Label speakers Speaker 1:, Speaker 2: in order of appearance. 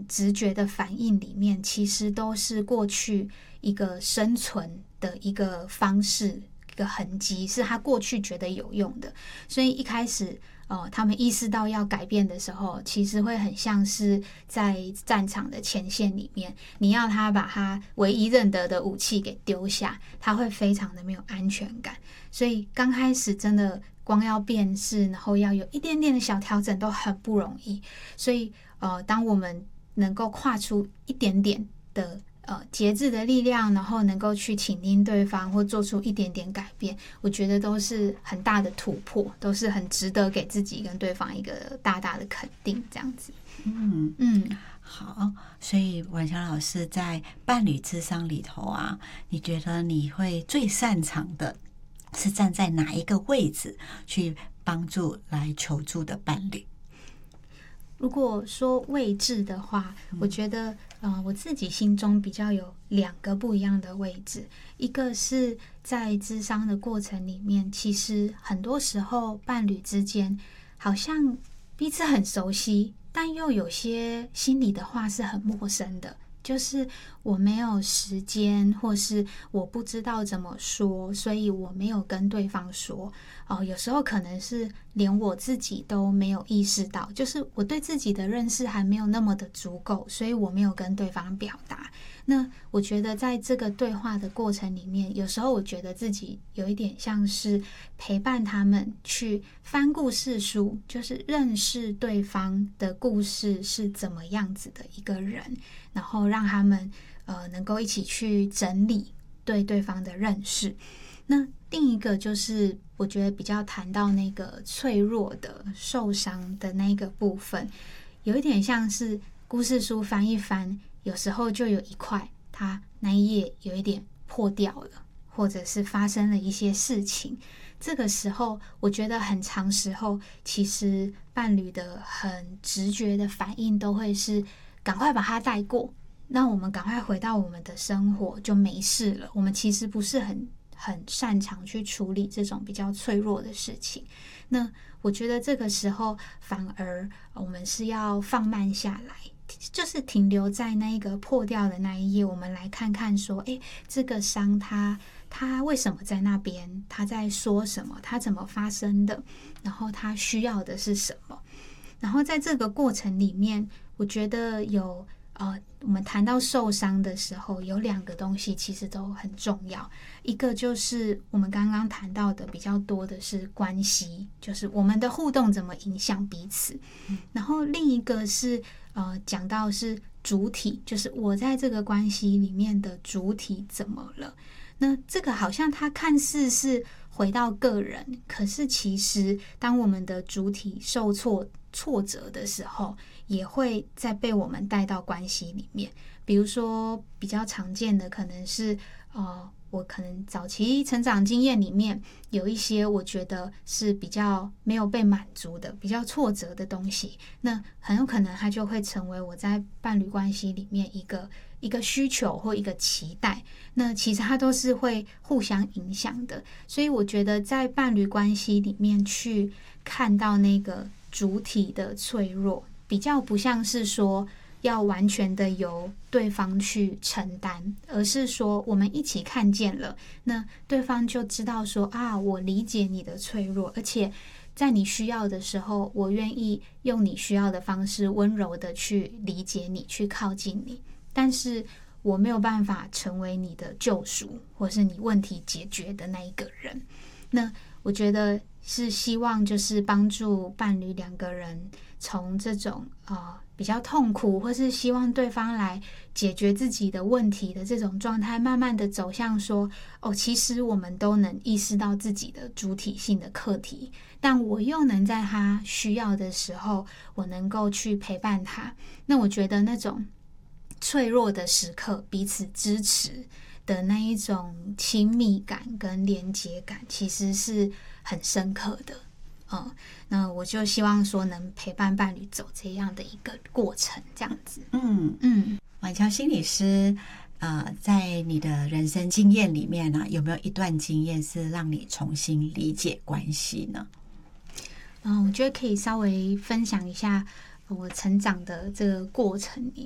Speaker 1: 直觉的反应里面，其实都是过去一个生存的一个方式，一个痕迹，是他过去觉得有用的。所以一开始他们意识到要改变的时候，其实会很像是在战场的前线里面，你要他把他唯一认得的武器给丢下，他会非常的没有安全感。所以刚开始真的光要辨识，然后要有一点点的小调整都很不容易。所以当我们能够跨出一点点的节制的力量，然后能够去倾听对方或做出一点点改变，我觉得都是很大的突破，都是很值得给自己跟对方一个大大的肯定，这样子。
Speaker 2: 好，所以婉乔老师在伴侣咨商里头啊，你觉得你会最擅长的是站在哪一个位置去帮助来求助的伴侣？
Speaker 1: 如果说位置的话，我觉得我自己心中比较有2个不一样的位置。一个是在諮商的过程里面，其实很多时候伴侣之间好像彼此很熟悉，但又有些心里的话是很陌生的，就是我没有时间，或是我不知道怎么说，所以我没有跟对方说。有时候可能是连我自己都没有意识到，就是我对自己的认识还没有那么的足够，所以我没有跟对方表达。那我觉得在这个对话的过程里面，有时候我觉得自己有一点像是陪伴他们去翻故事书，就是认识对方的故事是怎么样子的一个人，然后让他们能够一起去整理对对方的认识。那另一个就是我觉得比较谈到那个脆弱的受伤的那个部分，有一点像是故事书翻一翻，有时候就有一块它那一页有一点破掉了，或者是发生了一些事情。这个时候我觉得很长时候其实伴侣的很直觉的反应都会是赶快把它带过，让我们赶快回到我们的生活就没事了。我们其实不是很擅长去处理这种比较脆弱的事情。那我觉得这个时候反而我们是要放慢下来，就是停留在那一个破掉的那一页，我们来看看说，这个伤它为什么在那边，它在说什么，它怎么发生的，然后它需要的是什么。然后在这个过程里面，我觉得我们谈到受伤的时候，有2个东西其实都很重要。一个就是我们刚刚谈到的比较多的是关系，就是我们的互动怎么影响彼此。然后另一个是讲到是主体，就是我在这个关系里面的主体怎么了。那这个好像它看似是回到个人，可是其实当我们的主体受挫折的时候，也会再被我们带到关系里面。比如说比较常见的可能是我可能早期成长经验里面有一些我觉得是比较没有被满足的，比较挫折的东西，那很有可能它就会成为我在伴侣关系里面一个需求或一个期待。那其实它都是会互相影响的。所以我觉得在伴侣关系里面去看到那个主体的脆弱，比较不像是说要完全的由对方去承担，而是说我们一起看见了，那对方就知道说我理解你的脆弱，而且在你需要的时候，我愿意用你需要的方式温柔的去理解你，去靠近你，但是我没有办法成为你的救赎或是你问题解决的那一个人。那我觉得是希望就是帮助伴侣2个人从这种比较痛苦，或是希望对方来解决自己的问题的这种状态，慢慢的走向说其实我们都能意识到自己的主体性的课题，但我又能在他需要的时候我能够去陪伴他。那我觉得那种脆弱的时刻彼此支持的那一种亲密感跟连结感其实是很深刻的。那我就希望说能陪伴伴侣走这样的一个过程，这样子。
Speaker 2: 婉乔心理师在你的人生经验里面呢，有没有一段经验是让你重新理解关系呢？
Speaker 1: 我觉得可以稍微分享一下我成长的这个过程里